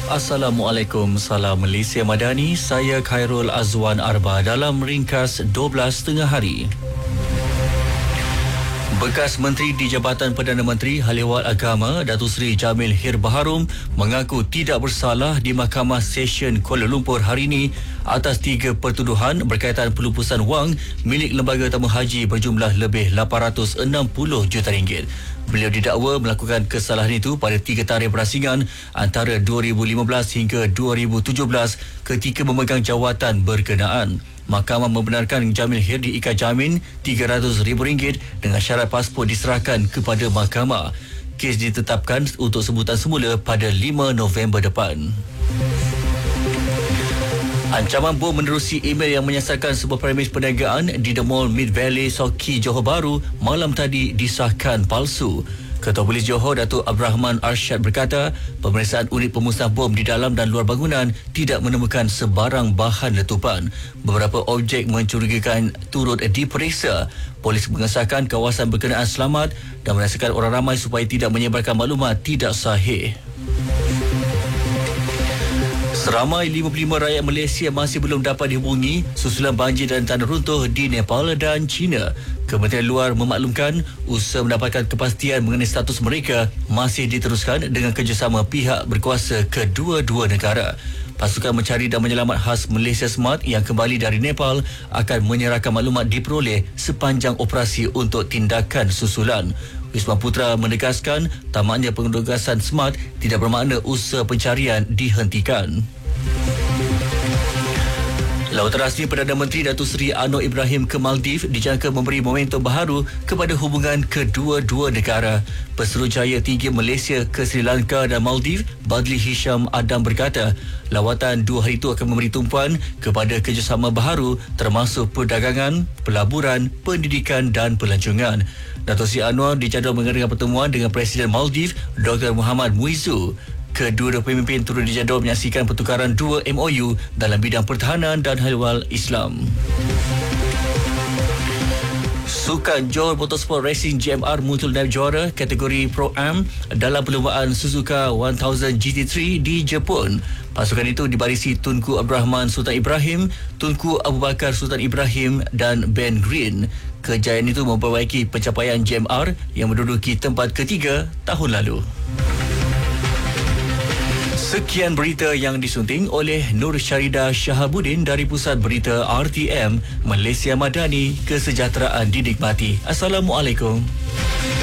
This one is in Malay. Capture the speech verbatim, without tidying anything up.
Assalamualaikum, salam Malaysia Madani. Saya Khairul Azwan Arba dalam ringkas dua belas tengah hari. Bekas Menteri di Jabatan Perdana Menteri Hal-Ehwal Agama Datuk Seri Jamil Hir Baharom mengaku tidak bersalah di Mahkamah Session Kuala Lumpur hari ini atas tiga pertuduhan berkaitan pelupusan wang milik Lembaga Tamu Haji berjumlah lebih lapan ratus enam puluh juta ringgit. Beliau didakwa melakukan kesalahan itu pada tiga tarikh berasingan antara dua ribu lima belas hingga dua ribu tujuh belas ketika memegang jawatan berkenaan. Mahkamah membenarkan Jamil Hir diikat jamin tiga ratus ribu ringgit dengan syarat pasport diserahkan kepada mahkamah. Kes ditetapkan untuk sebutan semula pada lima November depan. Ancaman bom menerusi email yang menyasarkan sebuah premis perniagaan di The Mall Mid Valley, Soki, Johor Bahru malam tadi disahkan palsu. Ketua Polis Johor, Datuk Abrahman Arsyad berkata, pemeriksaan unit pemusnah bom di dalam dan luar bangunan tidak menemukan sebarang bahan letupan. Beberapa objek mencurigakan turut diperiksa. Polis mengesahkan kawasan berkenaan selamat dan menasihatkan orang ramai supaya tidak menyebarkan maklumat tidak sahih. Seramai lima puluh lima rakyat Malaysia masih belum dapat dihubungi susulan banjir dan tanah runtuh di Nepal dan China. Kementerian Luar memaklumkan usaha mendapatkan kepastian mengenai status mereka masih diteruskan dengan kerjasama pihak berkuasa kedua-dua negara. Pasukan mencari dan menyelamat khas Malaysia Smart yang kembali dari Nepal akan menyerahkan maklumat diperoleh sepanjang operasi untuk tindakan susulan. Wisma Putra menegaskan tamatnya pendugasan Smart tidak bermakna usaha pencarian dihentikan. Lautan rasmi Perdana Menteri Datuk Seri Anwar Ibrahim ke Maldives dijangka memberi momentum baharu kepada hubungan kedua-dua negara. Pesuruhjaya tinggi Malaysia ke Sri Lanka dan Maldives, Badli Hisham Adam berkata, lawatan dua hari itu akan memberi tumpuan kepada kerjasama baharu termasuk perdagangan, pelaburan, pendidikan dan pelancongan. Datuk Seri Anwar dijadual mengadakan pertemuan dengan Presiden Maldives, Doktor Muhammad Muizzu. Kedua-dua pemimpin turut dijadual menyaksikan pertukaran dua M O U dalam bidang pertahanan dan hal-hal Islam. Sukan Johor Motorsport Racing J M R muncul naib juara kategori Pro-Am dalam perlombaan Suzuka seribu G T tiga di Jepun. Pasukan itu dibarisi Tunku Abdurrahman Sultan Ibrahim, Tunku Abu Bakar Sultan Ibrahim dan Ben Green. Kejayaan itu memperbaiki pencapaian J M R yang menduduki tempat ketiga tahun lalu. Sekian berita yang disunting oleh Nur Syarida Shahabuddin dari Pusat Berita R T M, Malaysia Madani, kesejahteraan dinikmati. Assalamualaikum.